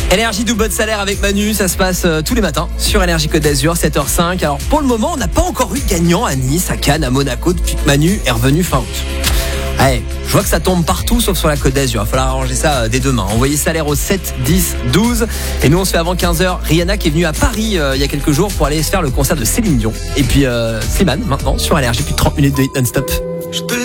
Énergie double de salaire avec Manu, ça se passe tous les matins sur Énergie Côte d'Azur, 7h05. Alors pour le moment, on n'a pas encore eu de gagnant à Nice, à Cannes, à Monaco depuis que Manu est revenu fin août. Allez, je vois que ça tombe partout sauf sur la Côte d'Azur. Il va falloir arranger ça dès demain. Envoyez salaire au 7 10 12. Et nous on se fait avant 15h. Rihanna qui est venue à Paris il y a quelques jours pour aller se faire le concert de Céline Dion. Et puis Slimane maintenant sur Énergie, plus de 30 minutes de hit non-stop.